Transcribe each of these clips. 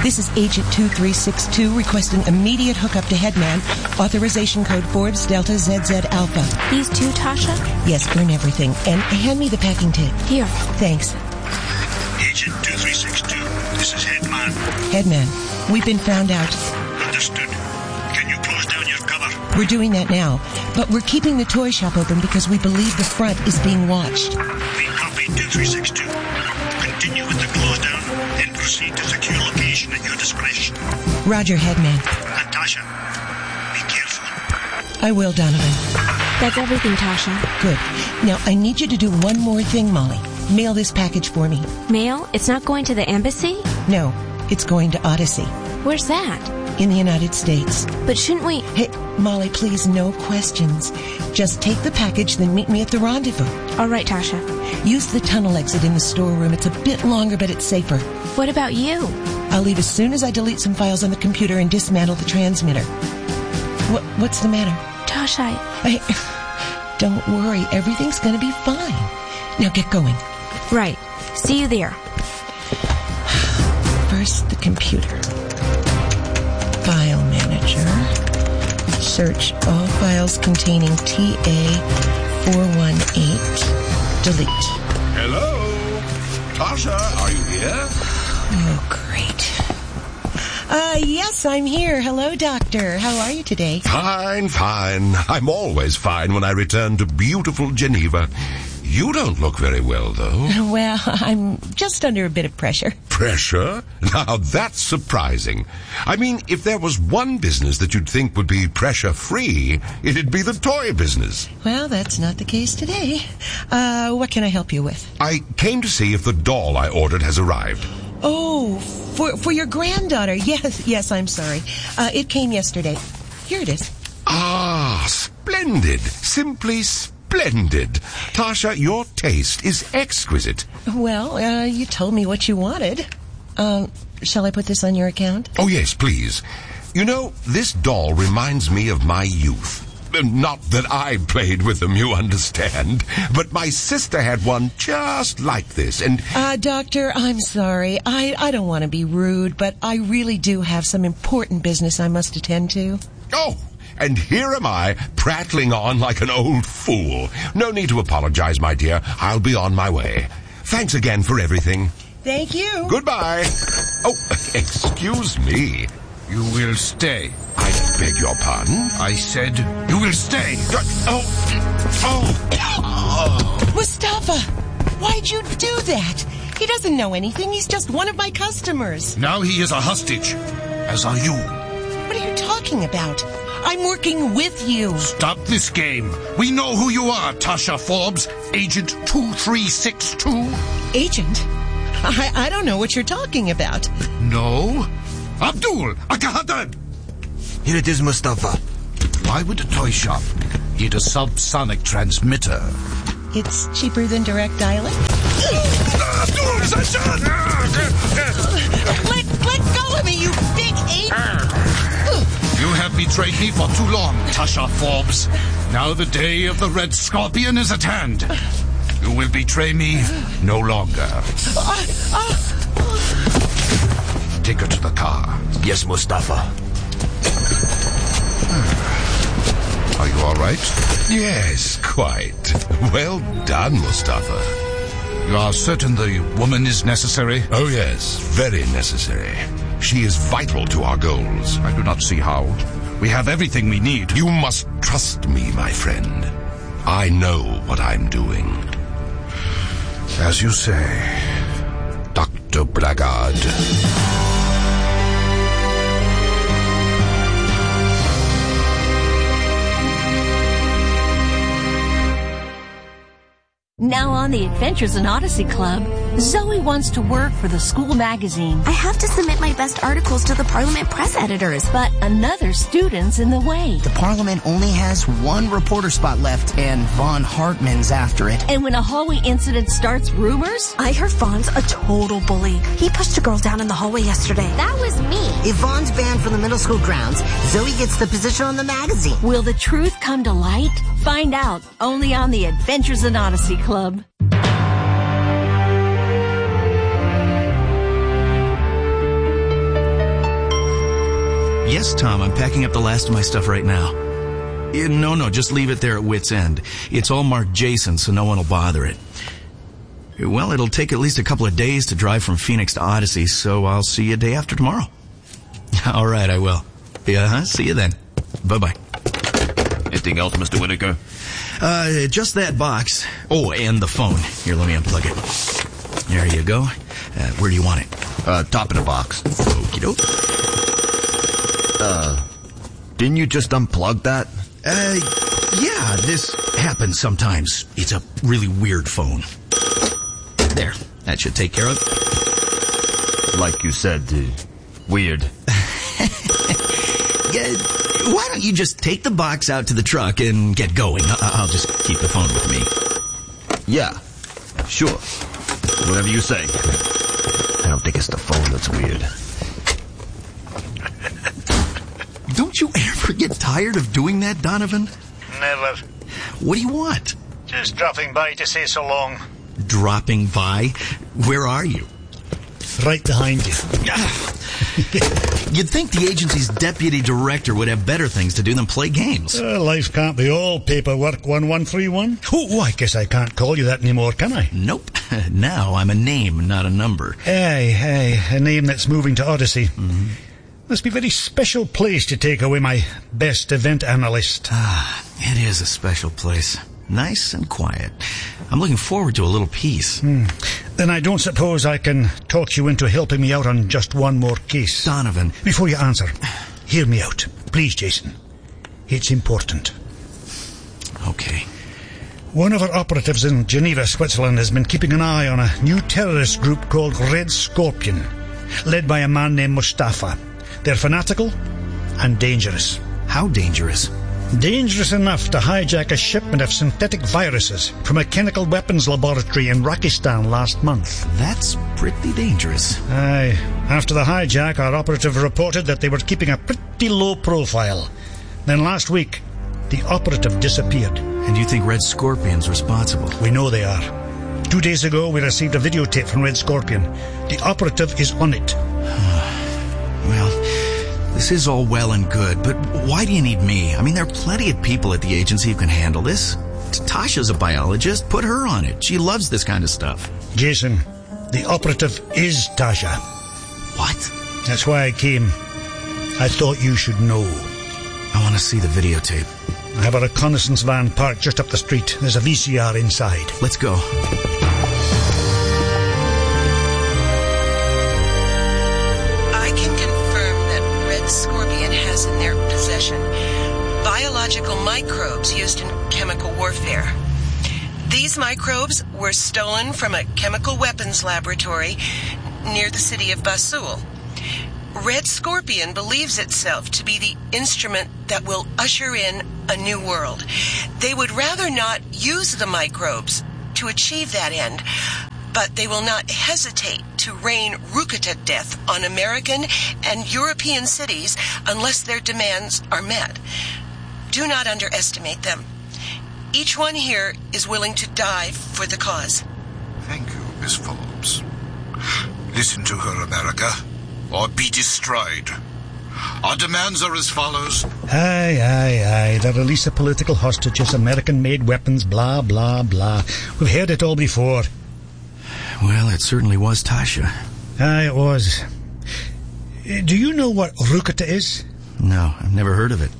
This is Agent 2362 requesting immediate hookup to Headman. Authorization code Forbes Delta ZZ Alpha. These two, Tasha? Yes, burn everything. And hand me the packing tape. Here. Thanks. Agent 2362, this is Headman. Headman, we've been found out. Understood. Can you close down your cover? We're doing that now. But we're keeping the toy shop open because we believe the front is being watched. We copy 2362. Continue with the close down and proceed to secure location at your discretion. Roger, Headman. Natasha, be careful. I will, Donovan. That's everything, Tasha. Good. Now, I need you to do one more thing, Molly. Mail this package for me. Mail? It's not going to the embassy? No, it's going to Odyssey. Where's that? In the United States. But shouldn't we... Hey, Molly, please, no questions. Just take the package, then meet me at the rendezvous. All right, Tasha. Use the tunnel exit in the storeroom. It's a bit longer, but it's safer. What about you? I'll leave as soon as I delete some files on the computer and dismantle the transmitter. What's the matter? Tasha, Don't worry. Everything's going to be fine. Now get going. Right. See you there. First, the computer. File manager. Search all files containing TA418. Delete. Hello? Tasha, are you here? Oh, great. Yes, I'm here. Hello, Doctor. How are you today? Fine. I'm always fine when I return to beautiful Geneva. You don't look very well, though. Well, I'm just under a bit of pressure. Pressure? Now, that's surprising. I mean, if there was one business that you'd think would be pressure-free, it'd be the toy business. Well, that's not the case today. What can I help you with? I came to see if the doll I ordered has arrived. Oh, for your granddaughter. Yes, I'm sorry. It came yesterday. Here it is. Ah, splendid. Simply splendid. Tasha, your taste is exquisite. Well, you told me what you wanted. Shall I put this on your account? Oh, yes, please. You know, this doll reminds me of my youth. Not that I played with them, you understand. But my sister had one just like this, and... Doctor, I'm sorry. I don't want to be rude, but I really do have some important business I must attend to. Oh, and here am I, prattling on like an old fool. No need to apologize, my dear. I'll be on my way. Thanks again for everything. Thank you. Goodbye. Oh, excuse me. You will stay. I beg your pardon? I said you will stay. Mustafa, why'd you do that? He doesn't know anything. He's just one of my customers. Now he is a hostage, as are you. What are you talking about? I'm working with you. Stop this game. We know who you are, Tasha Forbes, Agent 2362. Agent? I don't know what you're talking about. No? Abdul, Akahatan! Here it is, Mustafa. Why would a toy shop need a subsonic transmitter? It's cheaper than direct dialing. Abdul, Let go of me, you big ape! You have betrayed me for too long, Tasha Forbes. Now the day of the Red Scorpion is at hand. You will betray me no longer. Take her to the car. Yes, Mustafa. Are you all right? Yes, quite. Well done, Mustafa. You are certain the woman is necessary? Oh, yes, very necessary. She is vital to our goals. I do not see how. We have everything we need. You must trust me, my friend. I know what I'm doing. As you say, Dr. Blackguard. Now on the Adventures in Odyssey Club, Zoe wants to work for the school magazine. I have to submit my best articles to the Parliament press editors. But another student's in the way. The Parliament only has one reporter spot left, and Von Hartman's after it. And when a hallway incident starts rumors? I heard Von's a total bully. He pushed a girl down in the hallway yesterday. That was me. If Von's banned from the middle school grounds, Zoe gets the position on the magazine. Will the truth come to light? Find out only on the Adventures in Odyssey Club. Yes, Tom, I'm packing up the last of my stuff right now. No, just leave it there at Wit's End. It's all marked Jason, so no one will bother it. Well, it'll take at least a couple of days to drive from Phoenix to Odyssey, so I'll see you day after tomorrow. All right, I will. Yeah, see you then. Bye-bye. Anything else, Mr. Whitaker? Just that box. Oh, and the phone. Here, let me unplug it. There you go. Where do you want it? Top of the box. Okie doke. Didn't you just unplug that? Yeah, this happens sometimes. It's a really weird phone. There, that should take care of it. Like you said, weird. Yeah, why don't you just take the box out to the truck and get going? I'll just keep the phone with me. Yeah, sure. Whatever you say. I don't think it's the phone that's weird. Don't you ever get tired of doing that, Donovan? Never. What do you want? Just dropping by to say so long. Dropping by? Where are you? Right behind you. You'd think the agency's deputy director would have better things to do than play games. Life can't be all paperwork, 1131. Oh, I guess I can't call you that anymore, can I? Nope. Now I'm a name, not a number. Hey, a name that's moving to Odyssey. Mm-hmm. Must be a very special place to take away my best event analyst. It is a special place. Nice and quiet. I'm looking forward to a little peace. Then I don't suppose I can talk you into helping me out on just one more case. Donovan. Before you answer, hear me out. Please, Jason. It's important. Okay. One of our operatives in Geneva, Switzerland, has been keeping an eye on a new terrorist group called Red Scorpion, led by a man named Mustafa. They're fanatical and dangerous. How dangerous? Dangerous enough to hijack a shipment of synthetic viruses from a chemical weapons laboratory in Rakistan last month. That's pretty dangerous. Aye. After the hijack, our operative reported that they were keeping a pretty low profile. Then last week, the operative disappeared. And you think Red Scorpion's responsible? We know they are. 2 days ago, we received a videotape from Red Scorpion. The operative is on it. Well, this is all well and good, but why do you need me? I mean, there are plenty of people at the agency who can handle this. Tasha's a biologist. Put her on it. She loves this kind of stuff. Jason, the operative is Tasha. What? That's why I came. I thought you should know. I want to see the videotape. I have a reconnaissance van parked just up the street. There's a VCR inside. Let's go. Scorpion has in their possession biological microbes used in chemical warfare. These microbes were stolen from a chemical weapons laboratory near the city of Basul. Red Scorpion believes itself to be the instrument that will usher in a new world. They would rather not use the microbes to achieve that end, but they will not hesitate to rain Rukata death on American and European cities unless their demands are met. Do not underestimate them. Each one here is willing to die for the cause. Thank you, Miss Forbes. Listen to her, America, or be destroyed. Our demands are as follows. Aye. The release of political hostages, American-made weapons, blah, blah, blah. We've heard it all before. Well, it certainly was Tasha. Aye, it was. Do you know what Rukata is? No, I've never heard of it.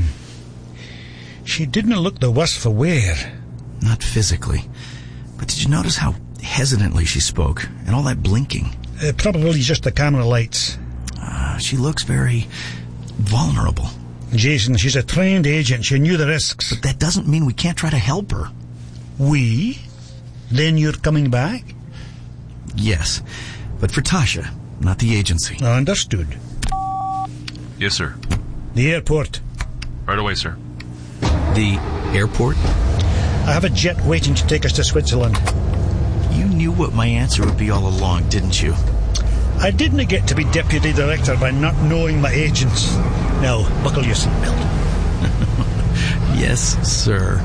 She didn't look the worse for wear. Not physically. But did you notice how hesitantly she spoke? And all that blinking? Probably just the camera lights. She looks very vulnerable. Jason, she's a trained agent. She knew the risks. But that doesn't mean we can't try to help her. We? Then you're coming back? Yes, but for Tasha, not the agency. Understood. Yes, sir. The airport. Right away, sir. The airport? I have a jet waiting to take us to Switzerland. You knew what my answer would be all along, didn't you? I didn't get to be deputy director by not knowing my agents. Now, buckle your seatbelt. Yes, sir.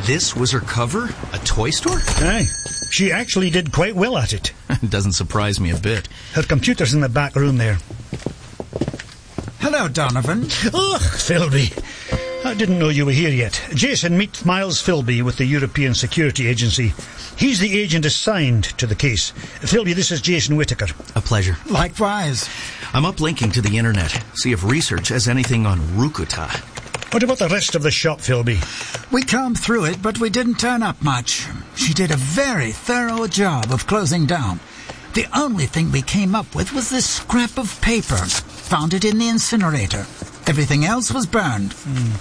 This was her cover? A toy store? Aye. She actually did quite well at it. Doesn't surprise me a bit. Her computer's in the back room there. Hello, Donovan. Ugh, Philby. I didn't know you were here yet. Jason, meet Miles Philby with the European Security Agency. He's the agent assigned to the case. Philby, this is Jason Whittaker. A pleasure. Likewise. I'm uplinking to the internet. See if research has anything on Rukuta. What about the rest of the shop, Philby? We combed through it, but we didn't turn up much. She did a very thorough job of closing down. The only thing we came up with was this scrap of paper. Found it in the incinerator. Everything else was burned.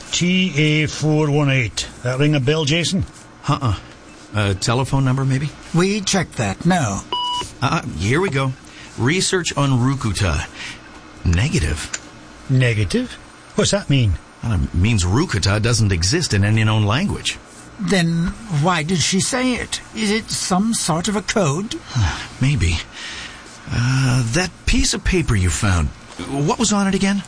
TA418. That ring a bell, Jason? A telephone number, maybe? We checked that, no. Here we go. Research on Rukuta. Negative. Negative? What's that mean? Well, it means Rukuta doesn't exist in any known language. Then why did she say it? Is it some sort of a code? Maybe. That piece of paper you found, what was on it again?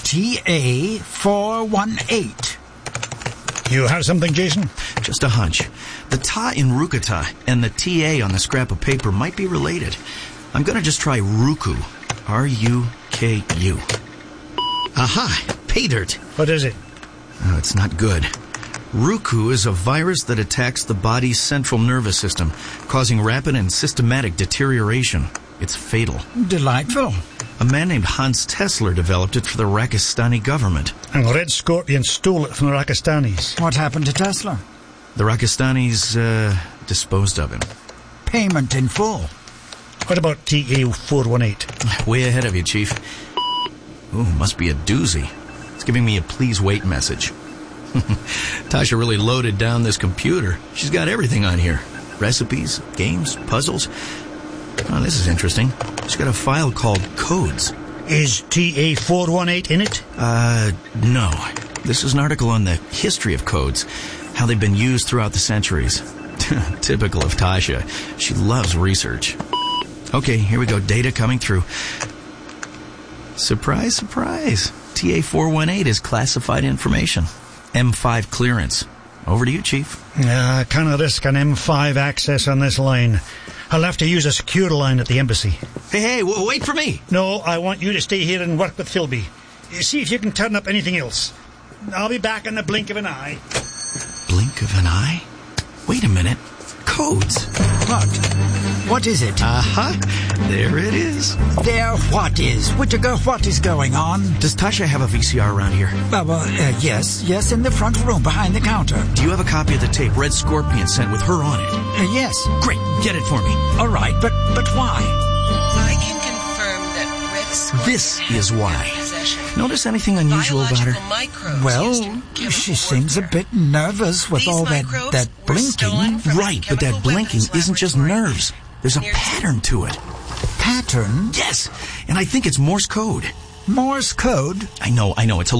TA418. You have something, Jason? Just a hunch. The ta in Rukuta and the TA on the scrap of paper might be related. I'm gonna just try Ruku. R-U-K-U. Aha! Pay dirt. What is it? Oh, it's not good. Ruku is a virus that attacks the body's central nervous system, causing rapid and systematic deterioration. It's fatal. Delightful. A man named Hans Tesler developed it for the Rakistani government. And Red Scorpion stole it from the Rakistanis. What happened to Tesla? The Rakistanis, disposed of him. Payment in full. What about TA418? Way ahead of you, Chief. Ooh, must be a doozy. It's giving me a please wait message. Tasha really loaded down this computer. She's got everything on here. Recipes, games, puzzles. Oh, this is interesting. She's got a file called Codes. Is TA418 in it? No. This is an article on the history of codes, how they've been used throughout the centuries. Typical of Tasha. She loves research. Okay, here we go. Data coming through. Surprise, surprise. TA418 is classified information. M5 clearance. Over to you, Chief. I can't risk an M5 access on this line. I'll have to use a secure line at the embassy. Hey, wait for me. No, I want you to stay here and work with Philby. See if you can turn up anything else. I'll be back in the blink of an eye. Blink of an eye? Wait a minute. Codes. What is it? There it is. There what is? Whittaker, what is going on? Does Tasha have a VCR around here? Yes, in the front room behind the counter. Do you have a copy of the tape Red Scorpion sent with her on it? Yes. Great, get it for me. All right, but why? I can confirm that Red Scorpion This is why. Notice anything unusual about her? Well, she seems a bit nervous with all that blinking. Right, but that blinking isn't just nerves. There's a pattern to it. Pattern? Yes, and I think it's Morse code. Morse code? I know, it's a